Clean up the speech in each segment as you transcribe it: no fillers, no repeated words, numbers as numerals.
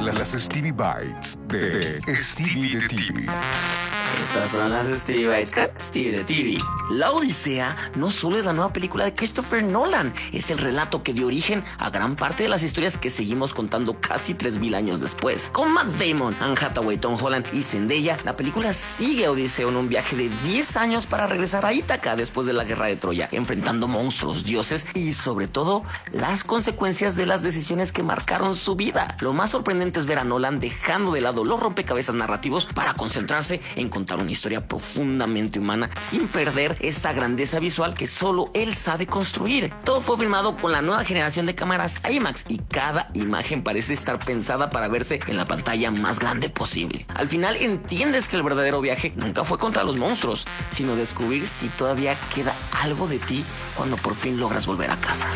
las Stevie Bites de Stevie de TV. Estas son las Stevie Bites con Stevie de TV. La Odisea no solo es la nueva película de Christopher Nolan, es el relato que dio origen a gran parte de las historias que seguimos contando casi 3000 años después. Con Matt Damon, Anne Hathaway, Tom Holland y Zendaya, la película sigue a Odiseo en un viaje de 10 años para regresar a Ítaca después de la guerra de Troya, enfrentando monstruos, dioses y sobre todo las consecuencias de las decisiones que marcaron su vida. Lo más sorprendente es ver a Nolan dejando de lado los rompecabezas narrativos para concentrarse en contar una historia profundamente humana sin perder esa grandeza visual que solo él sabe construir. Todo fue filmado con la nueva generación de cámaras IMAX y cada imagen parece estar pensada para verse en la pantalla más grande posible. Al final entiendes que el verdadero viaje nunca fue contra los monstruos, sino descubrir si todavía queda algo de ti cuando por fin logras volver a casa.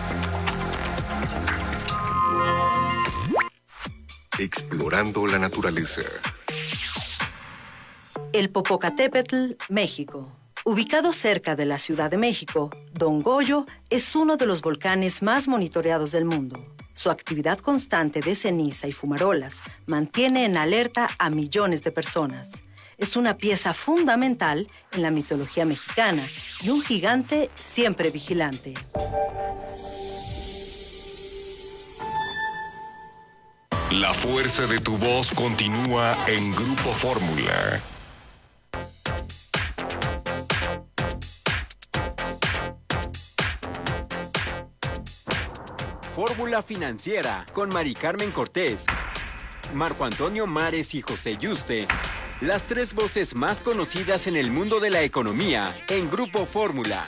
Explorando la naturaleza. El Popocatépetl, México. Ubicado cerca de la Ciudad de México, Don Goyo es uno de los volcanes más monitoreados del mundo. Su actividad constante de ceniza y fumarolas mantiene en alerta a millones de personas. Es una pieza fundamental en la mitología mexicana y un gigante siempre vigilante. La fuerza de tu voz continúa en Grupo Fórmula. Fórmula Financiera con Mari Carmen Cortés, Marco Antonio Mares y José Yuste. Las tres voces más conocidas en el mundo de la economía en Grupo Fórmula.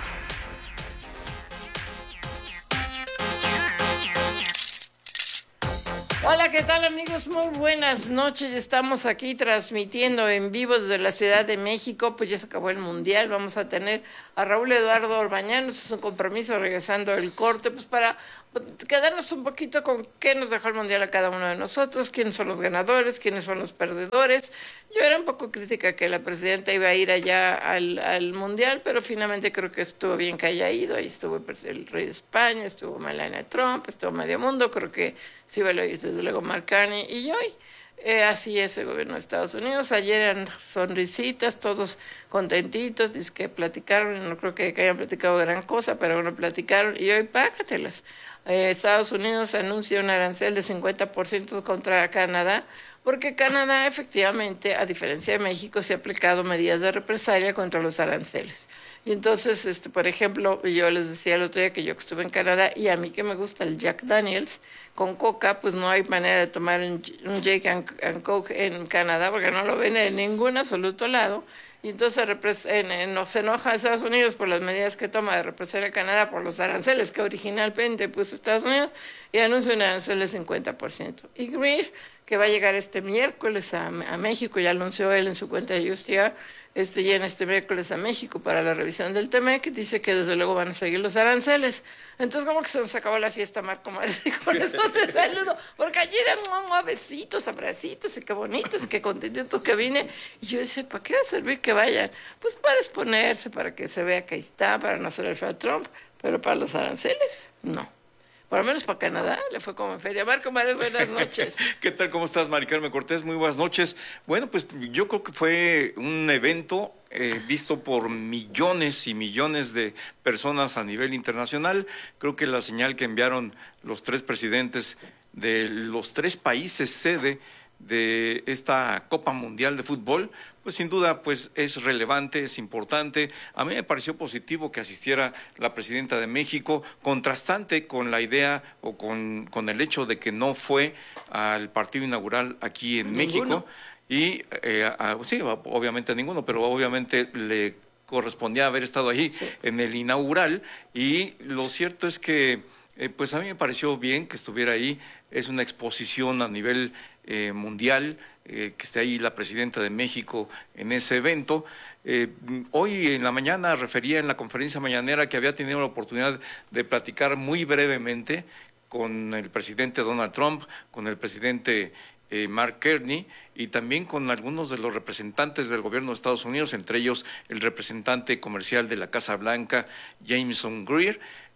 Hola, ¿qué tal, amigos? Muy buenas noches. Estamos aquí transmitiendo en vivo desde la Ciudad de México. Pues ya se acabó el Mundial. Vamos a tener a Raúl Eduardo Orbañanos. Es un compromiso regresando del corte, pues para quedarnos un poquito con qué nos dejó el Mundial a cada uno de nosotros, quiénes son los ganadores, quiénes son los perdedores. Yo era un poco crítica que la presidenta iba a ir allá al Mundial, pero finalmente creo que estuvo bien que haya ido. Ahí estuvo el rey de España, estuvo Melania Trump, estuvo medio mundo. Creo que sí va a ir desde luego Mark Carney y hoy. Así es el gobierno de Estados Unidos. Ayer eran sonrisitas, todos contentitos, dice que platicaron, no creo que hayan platicado gran cosa, pero bueno, platicaron y hoy págatelas. Estados Unidos anuncia un arancel de 50% contra Canadá, porque Canadá efectivamente, a diferencia de México, se ha aplicado medidas de represalia contra los aranceles. Y entonces, por ejemplo, yo les decía el otro día que yo estuve en Canadá y a mí que me gusta el Jack Daniels con coca, pues no hay manera de tomar un Jack and Coke en Canadá porque no lo venden en ningún absoluto lado. Y entonces se enoja a Estados Unidos por las medidas que toma de represalia a Canadá por los aranceles que originalmente puso Estados Unidos y anuncia un arancel de 50%. Y Greer, que va a llegar este miércoles a México, ya anunció él en su cuenta de USTR, llegan este miércoles a México para la revisión del TEMEC, dice que desde luego van a seguir los aranceles. Entonces, como que se nos acabó la fiesta, Marco Mares, y con eso te saludo, porque ayer eran besitos, abracitos, y qué bonitos, y qué contentos que vine. Y yo decía, ¿para qué va a servir que vayan? Pues para exponerse, para que se vea que ahí está, para no hacer el feo a Trump, pero para los aranceles, no. Por lo menos para Canadá le fue como en feria. Marco Mares, buenas noches. ¿Qué tal? ¿Cómo estás, Mari Carmen Cortés? Muy buenas noches. Bueno, pues yo creo que fue un evento visto por millones y millones de personas a nivel internacional. Creo que la señal que enviaron los tres presidentes de los tres países sede de esta Copa Mundial de Fútbol, pues sin duda pues es relevante, es importante. A mí me pareció positivo que asistiera la presidenta de México, contrastante con la idea o con el hecho de que no fue al partido inaugural aquí en México. Y sí, obviamente ninguno, pero obviamente le correspondía haber estado allí en el inaugural. Y lo cierto es que pues a mí me pareció bien que estuviera ahí. Es una exposición a nivel mundial, que esté ahí la presidenta de México en ese evento. Hoy en la mañana refería en la conferencia mañanera que había tenido la oportunidad de platicar muy brevemente con el presidente Donald Trump, con el presidente Mark Carney y también con algunos de los representantes del gobierno de Estados Unidos, entre ellos el representante comercial de la Casa Blanca, Jameson Greer.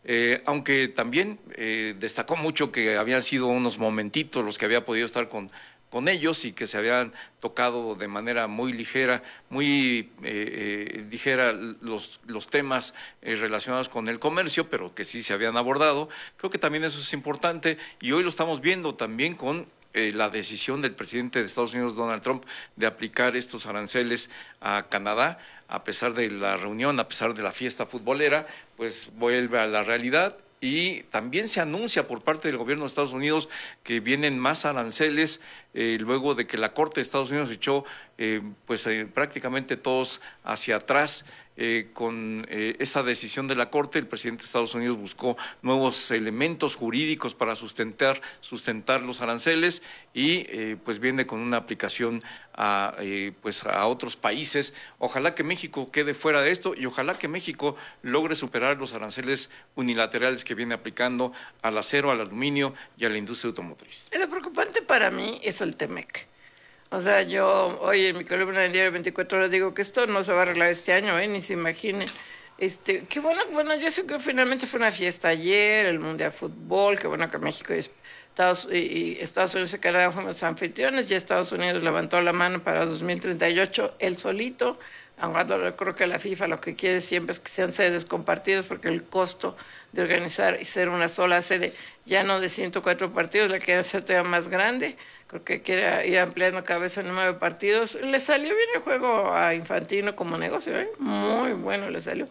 aunque también destacó mucho que habían sido unos momentitos los que había podido estar con ellos y que se habían tocado de manera muy ligera, muy ligera los temas relacionados con el comercio, pero que sí se habían abordado. Creo que también eso es importante y hoy lo estamos viendo también con la decisión del presidente de Estados Unidos, Donald Trump, de aplicar estos aranceles a Canadá. A pesar de la reunión, a pesar de la fiesta futbolera, pues vuelve a la realidad. Y también se anuncia por parte del gobierno de Estados Unidos que vienen más aranceles luego de que la Corte de Estados Unidos echó prácticamente todos hacia atrás. Con esa decisión de la Corte, el presidente de Estados Unidos buscó nuevos elementos jurídicos para sustentar los aranceles y pues viene con una aplicación a otros países. Ojalá que México quede fuera de esto y ojalá que México logre superar los aranceles unilaterales que viene aplicando al acero, al aluminio y a la industria automotriz. Lo preocupante para mí es el TEMEC. O sea, yo hoy en mi columna del diario 24 horas digo que esto no se va a arreglar este año, ni se imaginen. Qué bueno, yo sé que finalmente fue una fiesta ayer, el Mundial de Fútbol, qué bueno que México y Estados Unidos y Canadá fuimos anfitriones, ya Estados Unidos levantó la mano para 2038, él solito, aunque creo que la FIFA lo que quiere siempre es que sean sedes compartidas, porque el costo de organizar y ser una sola sede, ya no de 104 partidos, la quiere hacer todavía más grande. Creo que quiere ir ampliando cada vez el número de partidos. Le salió bien el juego a Infantino como negocio, muy bueno le salió.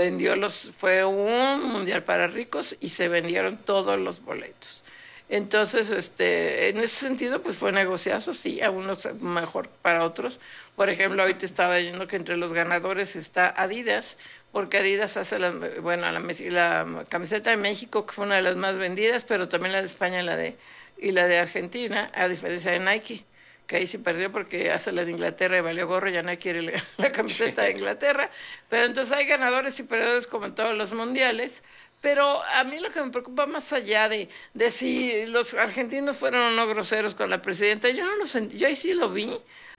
Fue un mundial para ricos y se vendieron todos los boletos. Entonces, en ese sentido, pues fue negociazo, sí, a unos mejor para otros. Por ejemplo, ahorita estaba viendo que entre los ganadores está Adidas, porque Adidas hace la camiseta de México, que fue una de las más vendidas, pero también la de España y la de Argentina, a diferencia de Nike, que ahí sí perdió porque hace la de Inglaterra y valió gorro, ya no quiere la camiseta de Inglaterra. Pero entonces hay ganadores y perdedores como en todos los mundiales. Pero a mí lo que me preocupa más allá de si los argentinos fueron o no groseros con la presidenta, yo no lo sentí, yo ahí sí lo vi.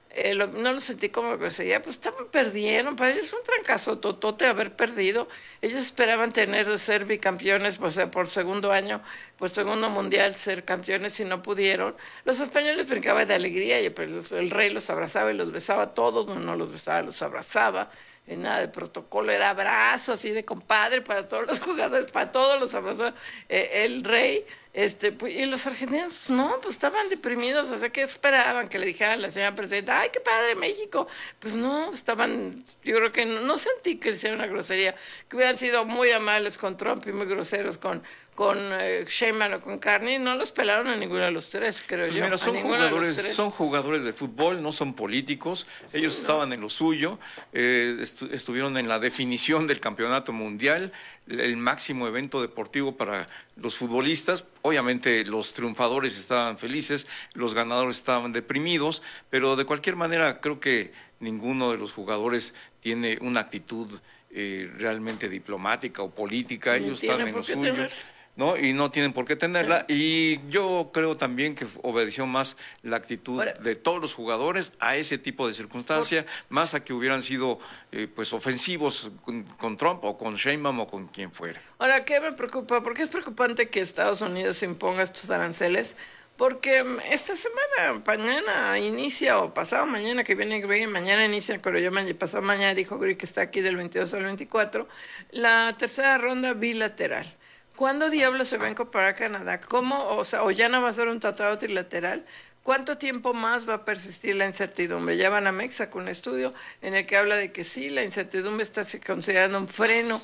No lo sentí como grosería, pues perdieron, para ellos es un trancazo totote haber perdido. Ellos esperaban ser bicampeones, por segundo año, por segundo mundial, ser campeones y no pudieron. Los españoles brincaban de alegría, y pues, el rey los abrazaba y los besaba a todos, no los besaba, los abrazaba. Nada de protocolo, era abrazo así de compadre para todos los jugadores, para todos los abrazos, el rey, y los argentinos, pues no, pues estaban deprimidos, o sea, ¿qué esperaban? Que le dijeran a la señora presidenta, ¡ay, qué padre México! Pues no, yo creo que no sentí que sea una grosería, que hubieran sido muy amables con Trump y muy groseros con Sheinbaum o con Carney, no los pelaron a ninguno de los tres, creo yo. Mira, son jugadores de fútbol, no son políticos, ellos estaban en lo suyo, estuvieron en la definición del campeonato mundial, el máximo evento deportivo para los futbolistas. Obviamente los triunfadores estaban felices, los ganadores estaban deprimidos, pero de cualquier manera creo que ninguno de los jugadores tiene una actitud realmente diplomática o política, ellos están en lo suyo. ¿No? Y no tienen por qué tenerla, y yo creo también que obedeció más la actitud de todos los jugadores a ese tipo de circunstancia, más a que hubieran sido ofensivos con Trump o con Sheinbaum o con quien fuera. Ahora, ¿qué me preocupa? Porque es preocupante que Estados Unidos imponga estos aranceles, porque esta semana, mañana inicia, o pasado mañana que viene Greg, mañana inicia, pero pasado mañana dijo Greg que está aquí del 22 al 24, la tercera ronda bilateral. ¿Cuándo diablos se va a incorporar Canadá? ¿Cómo? O ya no va a ser un tratado trilateral. ¿Cuánto tiempo más va a persistir la incertidumbre? Ya van a Mexa con un estudio en el que habla de que sí, la incertidumbre está considerando un freno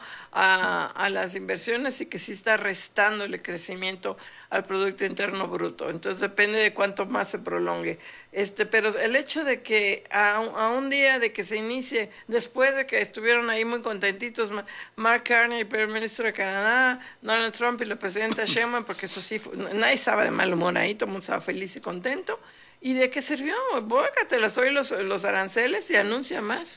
a las inversiones y que sí está restándole crecimiento al Producto Interno Bruto. Entonces depende de cuánto más se prolongue. Pero el hecho de que a un día de que se inicie, después de que estuvieron ahí muy contentitos Mark Carney, el primer ministro de Canadá, Donald Trump y la presidenta Sheinbaum, porque eso sí, nadie estaba de mal humor ahí, todo el mundo estaba feliz y contento. ¿Y de qué sirvió? Bócate, les doy los aranceles y anuncia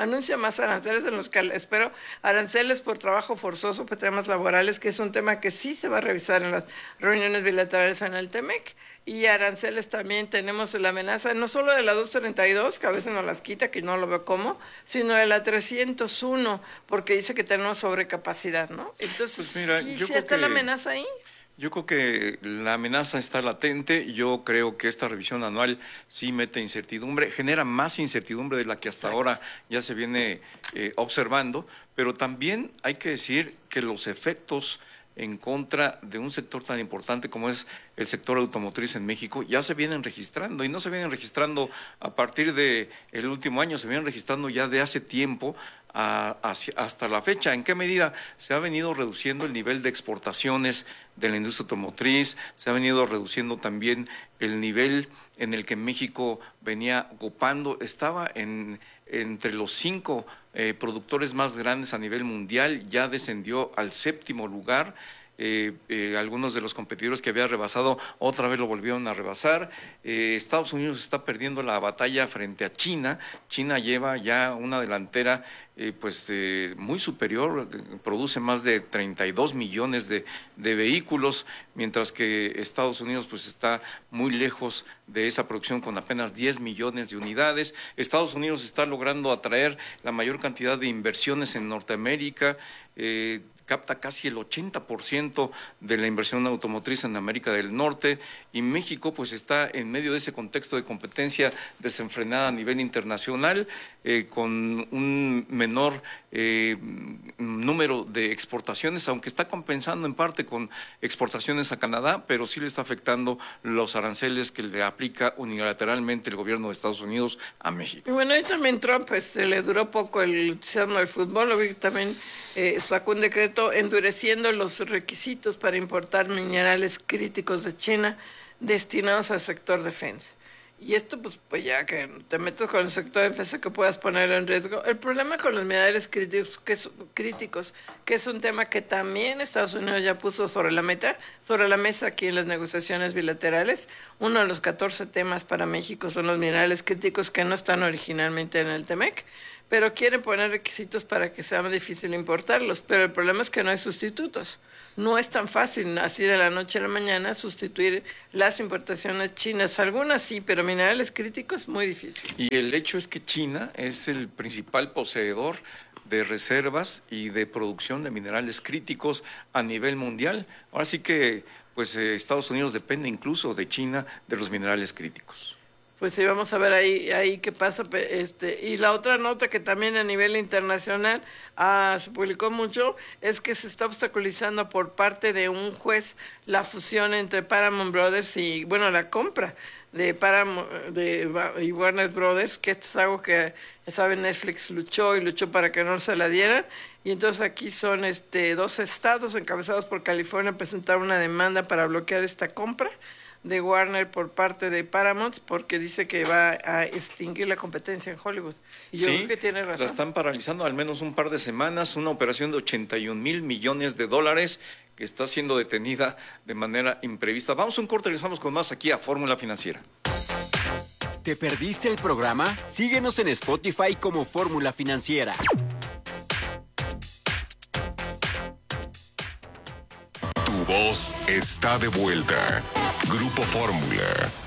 anuncia más aranceles en los que espero aranceles por trabajo forzoso, por temas laborales, que es un tema que sí se va a revisar en las reuniones bilaterales en el TEMEC. Y aranceles también tenemos la amenaza, no solo de la 232, que a veces nos las quita, que no lo veo cómo, sino de la 301, porque dice que tenemos sobrecapacidad, ¿no? Entonces, pues mira, sí está la amenaza ahí. Yo creo que la amenaza está latente. Yo creo que esta revisión anual sí mete incertidumbre, genera más incertidumbre de la que hasta ahora ya se viene observando, pero también hay que decir que los efectos en contra de un sector tan importante como es el sector automotriz en México ya se vienen registrando, y no se vienen registrando a partir del último año, se vienen registrando ya de hace tiempo hasta la fecha. ¿En qué medida se ha venido reduciendo el nivel de exportaciones de la industria automotriz? Se ha venido reduciendo también el nivel en el que México venía ocupando, estaba entre los 5 productores más grandes a nivel mundial, ya descendió al 7º lugar. Algunos de los competidores que había rebasado otra vez lo volvieron a rebasar. Estados Unidos está perdiendo la batalla frente a China. China lleva ya una delantera muy superior, produce más de 32 millones de vehículos, mientras que Estados Unidos pues está muy lejos de esa producción con apenas 10 millones de unidades. Estados Unidos está logrando atraer la mayor cantidad de inversiones en Norteamérica, capta casi el 80% de la inversión automotriz en América del Norte, y México pues está en medio de ese contexto de competencia desenfrenada a nivel internacional, con un menor número de exportaciones, aunque está compensando en parte con exportaciones a Canadá, pero sí le está afectando los aranceles que le aplica unilateralmente el gobierno de Estados Unidos a México. Y bueno, ahí también Trump le duró poco el entusiasmo del fútbol, lo vi que también sacó un decreto endureciendo los requisitos para importar minerales críticos de China destinados al sector defensa. Y esto, pues ya que te metes con el sector de defensa, que puedas ponerlo en riesgo. El problema con los minerales críticos, que es un tema que también Estados Unidos ya puso sobre la mesa aquí en las negociaciones bilaterales. Uno de los 14 temas para México son los minerales críticos que no están originalmente en el TEMEC, pero quieren poner requisitos para que sea más difícil importarlos. Pero el problema es que no hay sustitutos. No es tan fácil así de la noche a la mañana sustituir las importaciones chinas. Algunas sí, pero minerales críticos muy difícil. Y el hecho es que China es el principal poseedor de reservas y de producción de minerales críticos a nivel mundial. Ahora sí que pues Estados Unidos depende incluso de China de los minerales críticos. Pues sí, vamos a ver ahí qué pasa. Y la otra nota que también a nivel internacional se publicó mucho es que se está obstaculizando por parte de un juez la fusión entre Paramount Brothers y, bueno, la compra de Paramount y Warner Brothers, que esto es algo que, saben, Netflix luchó para que no se la dieran. Y entonces aquí son 2 estados encabezados por California presentaron una demanda para bloquear esta compra de Warner por parte de Paramount, porque dice que va a extinguir la competencia en Hollywood. Y yo creo que tiene razón. La están paralizando al menos un par de semanas, una operación de 81,000 millones de dólares que está siendo detenida de manera imprevista. Vamos a un corte, regresamos con más aquí a Fórmula Financiera. ¿Te perdiste el programa? Síguenos en Spotify como Fórmula Financiera. Tu voz está de vuelta. Grupo Fórmula.